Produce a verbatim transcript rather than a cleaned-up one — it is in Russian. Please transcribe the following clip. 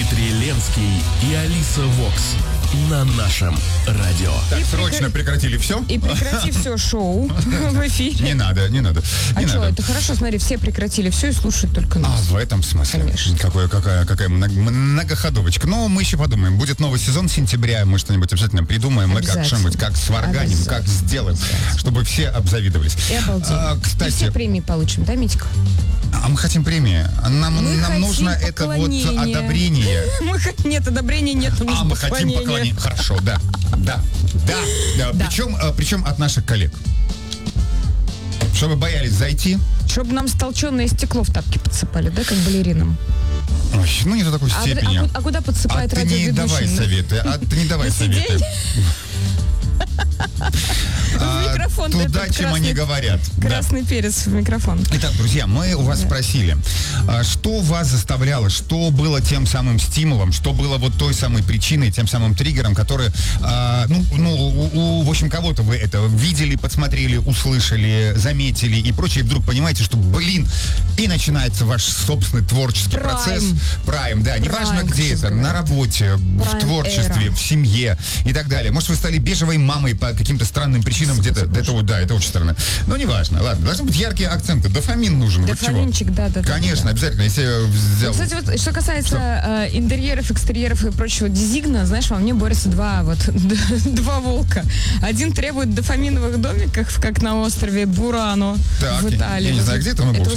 Дмитрий Ленский и Алиса Вокс на нашем радио. Так, и срочно прекра... прекратили все. И прекрати все шоу в эфире. Не надо, не надо. А что, это хорошо, смотри, все прекратили все и слушают только нас. А, в этом смысле. Конечно. Какое, какая, какая многоходовочка. Но мы еще подумаем. Будет новый сезон сентября, мы что-нибудь обязательно придумаем. Мы как что-нибудь, как сварганим, как сделаем, чтобы все обзавидовались. И обалдели. А, кстати, и все премии получим, да, Митька? А мы хотим премии. Нам, нам нужно это вот одобрение. Мы, нет, одобрения нет. А мы хотим поклонение. Хорошо, да. Да. Да. да. да. Причем, причем от наших коллег. Чтобы боялись зайти. Чтобы нам столченое стекло в тапки подсыпали, да, как балеринам. Ой, ну не до такой а, степени. А, а куда подсыпает а радиоведущий? Ты не давай советы. А ты не давай советы. В микрофон. Туда, чем они говорят. Красный да. перец в микрофон. Итак, друзья, мы у вас да. спросили, что вас заставляло, что было тем самым стимулом, что было вот той самой причиной, тем самым триггером, который, ну, ну у, у, в общем, кого-то вы это видели, подсмотрели, услышали, заметили и прочее, и вдруг понимаете, что, блин, и начинается ваш собственный творческий Prime. процесс. Прайм, да, неважно Prime, где это, на работе, Prime в творчестве, era. В семье и так далее. Может, вы стали бежевой мамой по каким-то странным причинам где-то, это, да, это очень странно. Но неважно, ладно, должны быть яркие акценты. Дофамин нужен. Дофаминчик, вот да, да, да. Конечно, да. обязательно, если я взял... Ну, кстати, вот, что касается что? Э, интерьеров, экстерьеров и прочего дизигна, знаешь, во мне борются два, вот, два волка. Один требует дофаминовых домиков, как на острове Бурано так, в Италии. Я не знаю, где это мы будем